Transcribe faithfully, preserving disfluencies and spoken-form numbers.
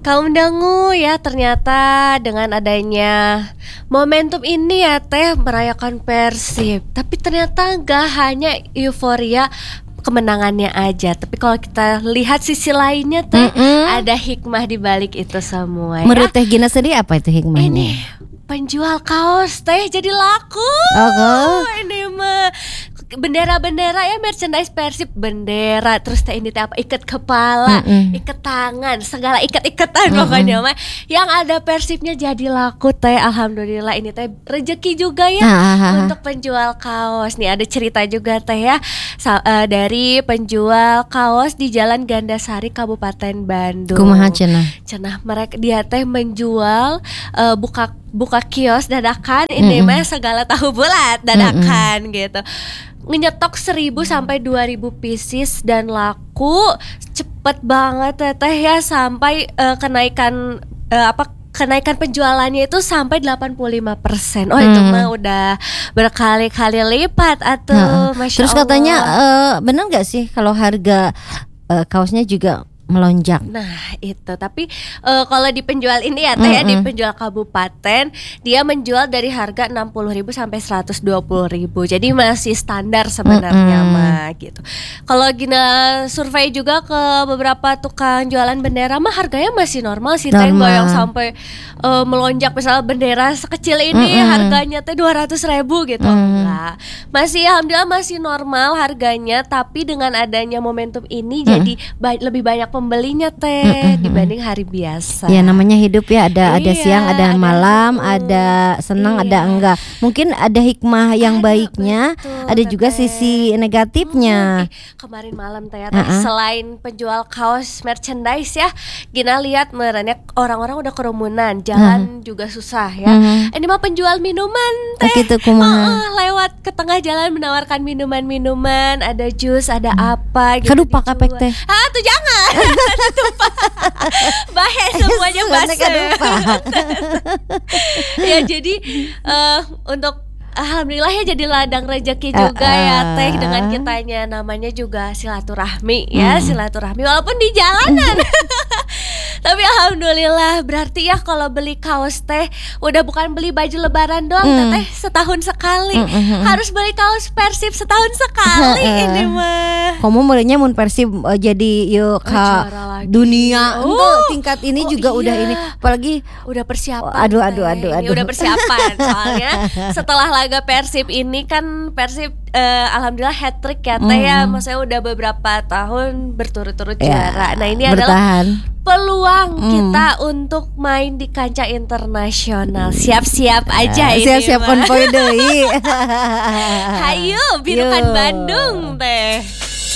Kaum dangu ya, ternyata dengan adanya momentum ini ya Teh merayakan Persib. Tapi ternyata gak hanya euforia kemenangannya aja, tapi kalau kita lihat sisi lainnya Teh, Mm-mm. ada hikmah di balik itu semua ya. Menurut Teh Gina sendiri apa itu hikmahnya? Ini penjual kaos Teh jadi laku. Oh, Ini mah bendera-bendera ya, merchandise Persib, bendera, terus teh ini teh apa, ikat kepala, Mm-mm. ikat tangan, segala ikat-ikatan Mm-mm. pokoknya mah yang ada Persibnya jadi laku Teh. Alhamdulillah, ini teh rezeki juga ya Ah, ah, ah. untuk penjual kaos. Nih ada cerita juga Teh ya, sa- eh, dari penjual kaos di Jalan Gandasari Kabupaten Bandung. Kumaha cenah? Cenah mereka dia teh menjual, eh, buka buka kios dadakan, ini Mm-mm. mah segala tahu bulat dadakan gitu. Nyetok seribu sampai dua ribu pieces dan laku cepet banget ya Teh ya, sampai eh, kenaikan eh, apa kenaikan penjualannya itu sampai delapan puluh lima persen. Oh, itu Hmm. mah udah berkali-kali lipat atuh. Heeh. Masya Terus Allah. katanya eh, benar nggak sih kalau harga eh, kaosnya juga melonjak? Nah itu, tapi eh, kalau di penjual ini ya Teh ya, di Mm-mm. penjual kabupaten dia menjual dari harga enam puluh ribu sampai seratus dua puluh ribu. Jadi masih standar sebenarnya Mm-mm. mah gitu. Kalau Gina survei juga ke beberapa tukang jualan bendera mah harganya masih normal sih Teh, Normal. nggak yang sampai eh, melonjak. Misalnya bendera sekecil ini Mm-mm. harganya Teh dua ratus ribu gitu. Mm. Enggak, masih alhamdulillah masih normal harganya. Tapi dengan adanya momentum ini Mm. jadi ba- lebih banyak pembelinya Teh Mm-mm. dibanding hari biasa. Ya namanya hidup ya, ada ada Iya, siang, ada ada- malam, mm, ada senang, iya. ada enggak. Mungkin ada hikmah yang Ada, baiknya, betul, ada juga Teteh. sisi Hmm, negatifnya. ih, kemarin malam Teh ya, Teh, Uh-uh. selain penjual kaos merchandise ya, Gina lihat merennya orang-orang udah kerumunan, jalan juga susah ya. Mhm. Ini mah penjual minuman Oh, Teh. gitu kumaha. Heeh, lewat ke tengah jalan menawarkan minuman-minuman, ada jus, ada apa gitu. Kadupa kapek dijual. Teh. Ah tuh jangan. Kadupa. Bahe semuanya Sebenarnya basa. kadupa. Ya jadi eh, untuk alhamdulillah ya jadi ladang rezeki Uh, juga ya Teh, uh. dengan kitanya namanya juga silaturahmi ya, Hmm. silaturahmi walaupun di jalanan. Tapi alhamdulillah, berarti ya kalau beli kaos Teh udah bukan beli baju lebaran doang Hmm. Teteh, setahun sekali. Mm, mm, mm. Harus beli kaos Persib setahun sekali Heeh. ini mah. Kamu mulainya mun Persib eh, jadi yuk ke juara lagi. dunia. Oh. Enggak, tingkat ini Oh, juga iya. udah ini, apalagi Udah persiapan. Aduh, aduh, Teh. aduh, Ini aduh. udah persiapan. Soalnya setelah laga Persib ini kan Persib eh, alhamdulillah hat trick ya Teh ya. Mm. Maksudnya udah beberapa tahun berturut-turut ya, juara. Nah, ini adalah bertahan. peluang Mm. kita untuk main di kancah internasional. Siap-siap aja ini. Siap-siap mah. konvoy deui. Hayu, birukan Yo. Bandung Teh.